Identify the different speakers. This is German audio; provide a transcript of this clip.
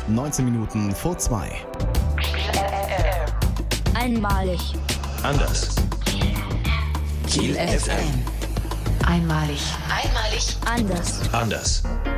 Speaker 1: 19 Minuten vor 2.
Speaker 2: Einmalig.
Speaker 3: Anders.
Speaker 4: Kiel FM. Einmalig.
Speaker 2: Anders.
Speaker 3: Anders.